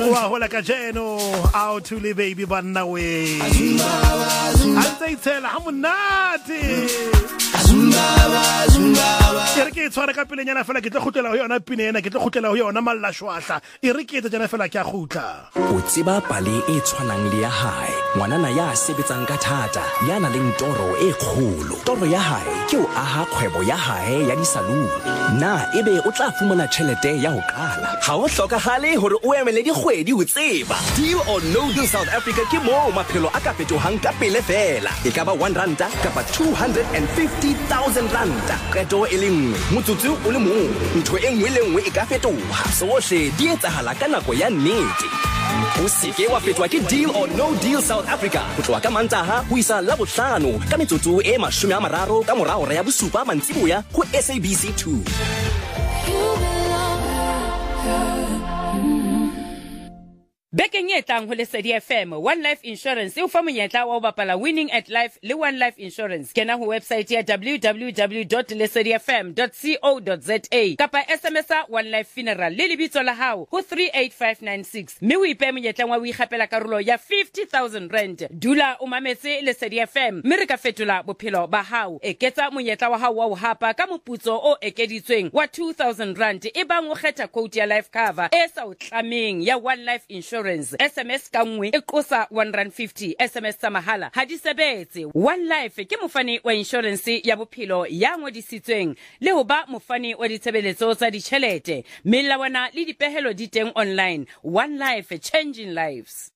wa hola ka jeno out to le baby banna we ante itela hamonate ke tswara ka pele nyana fela ke tlo khutlela ho yona pinena ke tlo khutlela ho yona mallashwahla e re ke tsena fela ke a khutla o tseba pale e tshwanang le ya hae ngwanana ya sebetsang ka thata yana le ntoro e kgolo toro ya hae ke o aha kgwebo ya hae ya disaluni na ebe o tla fumana tšhelete ya ho qala ha o hlokahale hore o emele dikgwedi ho tseba deal or no deal South Africa ke mo maphelo a ka fetohang ka pele fela e ka ba 1 ranta kapa 250,000 ranta qeto e le nngwe motsotso o le mong ntho e nngwe le nngwe e ka fetoha sohle di etsahala ka nako ya nnete o seke wa fetwa ke deal or no deal South Africa ho tloha ka Mantaha ho isa Labohlano ka metsotso e 30 ka morao hora ya bosupa mantsiboya ho SABC 2. Bekeng e tlang ho Lesedi FM, One Life Insurance e fa monyetla wa ho bapala Winning at Life le One Life Insurance. Kena ho website ya www.lesedifm.co.za kapa SMS One Life Funeral le lebitso la hao ho 38596. Mme o ipe monyetla wa ho ikgapela karolo ya 50,000 rand. Dula o mametse Lesedi FM, mme re ka fetola bophelo ba hao. Eketsa monyetla wa hao wa ho hapa ka moputso o ekeditsweng wa 2,000 rand e bang o kgetha quote ya life cover e sa o tlameng ya One Life Insurance. SMS ka nngwe e qosa 150 SMS tsa mahala ha di sebetse. One Life ke mofani wa insurance ya bophelo ya ngodisitsweng le ho ba mofani wa ditshebeletso tsa ditjhelete. Melawana le dipehelo di teng online. One Life, changing lives.